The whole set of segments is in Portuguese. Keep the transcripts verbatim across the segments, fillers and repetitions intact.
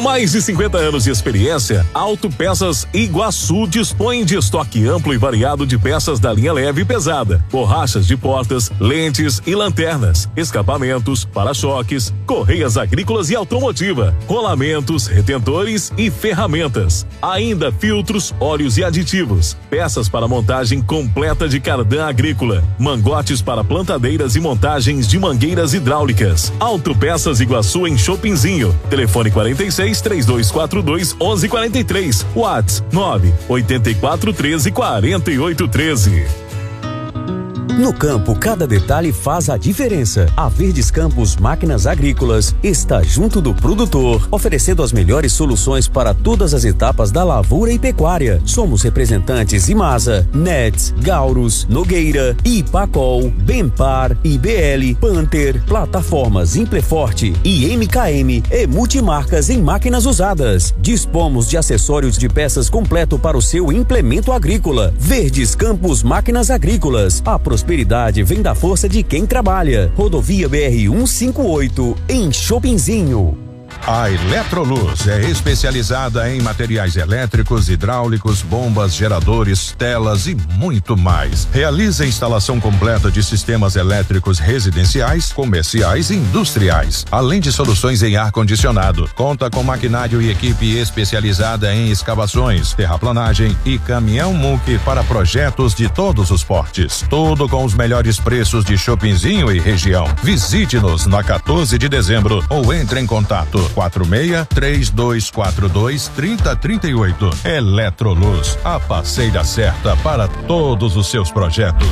mais de cinquenta anos de experiência, Autopeças Iguaçu dispõe de estoque amplo e variado de peças da linha leve e pesada, borrachas de portas, lentes e lanternas, escapamentos, para-choques, correias agrícolas e automotiva, rolamentos, retentores e ferramentas. Ainda filtros, óleos e aditivos, peças para montagem completa de cardan agrícola, mangotes para plantadeiras e montagens de mangueiras hidráulicas. Autopeças Iguaçu em Chopinzinho. Telefone quarenta e seis, três dois quatro dois, onze quarenta e três. WhatsApp nove oito quatro, treze, quarenta e oito, treze. No campo, cada detalhe faz a diferença. A Verdes Campos Máquinas Agrícolas está junto do produtor, oferecendo as melhores soluções para todas as etapas da lavoura e pecuária. Somos representantes Imasa, Nets, Gaurus, Nogueira, Ipacol, Benpar, I B L, Panther, plataformas Impleforte e M K M e multimarcas em máquinas usadas. Dispomos de acessórios de peças completo para o seu implemento agrícola. Verdes Campos Máquinas Agrícolas. A prosperidade vem da força de quem trabalha. Rodovia B R cento e cinquenta e oito, em Chopinzinho. A Eletroluz é especializada em materiais elétricos, hidráulicos, bombas, geradores, telas e muito mais. Realiza a instalação completa de sistemas elétricos residenciais, comerciais e industriais, além de soluções em ar-condicionado. Conta com maquinário e equipe especializada em escavações, terraplanagem e caminhão-muque para projetos de todos os portes. Tudo com os melhores preços de Chopinzinho e região. Visite-nos na quatorze de dezembro ou entre em contato quatro seis, três dois quatro dois, três zero três oito. Eletroluz, a parceira certa para todos os seus projetos.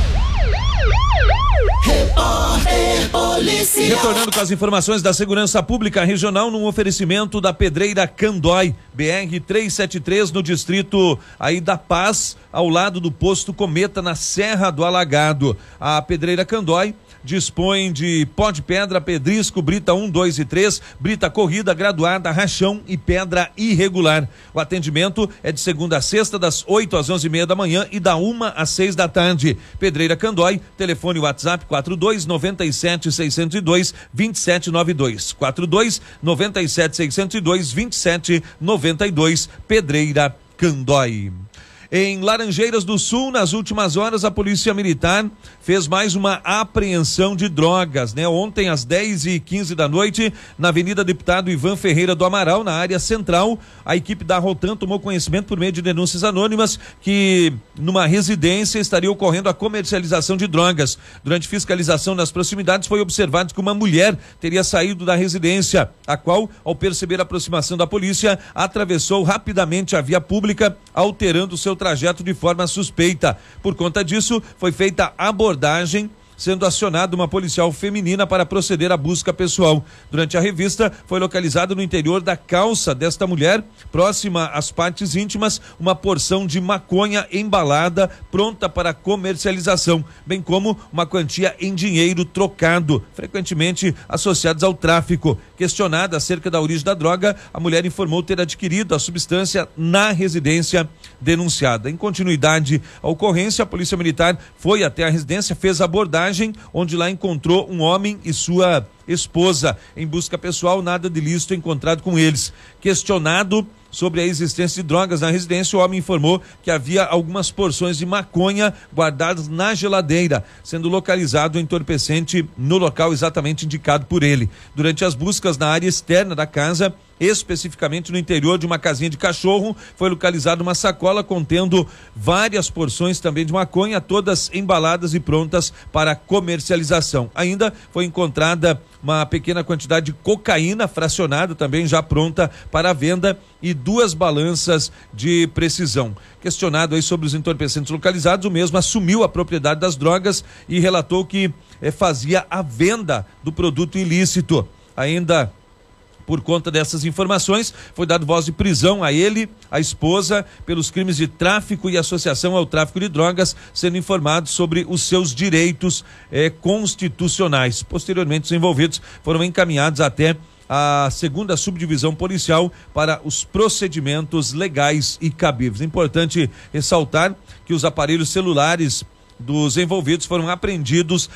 Repórter Policial. Retornando com as informações da Segurança Pública Regional num oferecimento da Pedreira Candói, B R trezentos e setenta e três, no distrito aí da Paz, ao lado do posto Cometa, na Serra do Alagado. A Pedreira Candói dispõe de pó de pedra, pedrisco, brita um, dois e três, brita corrida, graduada, rachão e pedra irregular. O atendimento é de segunda a sexta, das oito às onze e meia da manhã e da uma às seis da tarde. Pedreira Candói, telefone WhatsApp quatro dois nove sete, seis zero dois, dois sete nove dois. quatro dois nove sete, seis zero dois, dois sete nove dois. Pedreira Candói. Em Laranjeiras do Sul, nas últimas horas, a Polícia Militar fez mais uma apreensão de drogas, né? Ontem, às dez e quinze da noite, na Avenida Deputado Ivan Ferreira do Amaral, na área central, a equipe da Rotan tomou conhecimento por meio de denúncias anônimas que numa residência estaria ocorrendo a comercialização de drogas. Durante fiscalização nas proximidades, foi observado que uma mulher teria saído da residência, a qual, ao perceber a aproximação da polícia, atravessou rapidamente a via pública, alterando seu trajeto de forma suspeita. Por conta disso, foi feita abordagem, sendo acionada uma policial feminina para proceder à busca pessoal. Durante a revista, foi localizado no interior da calça desta mulher, próxima às partes íntimas, uma porção de maconha embalada, pronta para comercialização, bem como uma quantia em dinheiro trocado, frequentemente associados ao tráfico. Questionada acerca da origem da droga, a mulher informou ter adquirido a substância na residência denunciada. Em continuidade à ocorrência, a Polícia Militar foi até a residência, fez abordagem, onde lá encontrou um homem e sua esposa. Em busca pessoal, nada de ilícito encontrado com eles. Questionado sobre a existência de drogas na residência, o homem informou que havia algumas porções de maconha guardadas na geladeira, sendo localizado o entorpecente no local exatamente indicado por ele. Durante as buscas na área externa da casa, especificamente no interior de uma casinha de cachorro, foi localizada uma sacola contendo várias porções também de maconha, todas embaladas e prontas para comercialização. Ainda foi encontrada uma pequena quantidade de cocaína fracionada, também já pronta para a venda, e duas balanças de precisão. Questionado aí sobre os entorpecentes localizados, o mesmo assumiu a propriedade das drogas e relatou que eh, fazia a venda do produto ilícito. Ainda por conta dessas informações, foi dado voz de prisão a ele, a esposa, pelos crimes de tráfico e associação ao tráfico de drogas, sendo informados sobre os seus direitos eh, constitucionais. Posteriormente, os envolvidos foram encaminhados até a segunda subdivisão policial para os procedimentos legais e cabíveis. Importante ressaltar que os aparelhos celulares dos envolvidos foram apreendidos